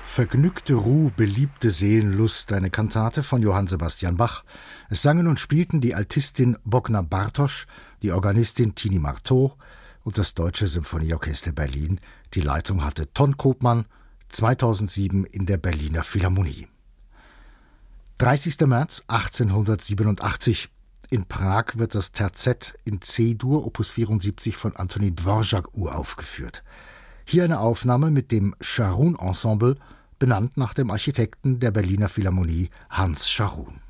Vergnügte Ruh, beliebte Seelenlust, eine Kantate von Johann Sebastian Bach. Es sangen und spielten die Altistin Bogna Bartosch, die Organistin Tini Marteau und das Deutsche Symphonieorchester Berlin. Die Leitung hatte Ton Koopman, 2007 in der Berliner Philharmonie. 30. März 1887. In Prag wird das Terzett in C-Dur, Opus 74 von Antoni Dvorak uraufgeführt. Hier eine Aufnahme mit dem Scharun Ensemble, benannt nach dem Architekten der Berliner Philharmonie Hans Scharun.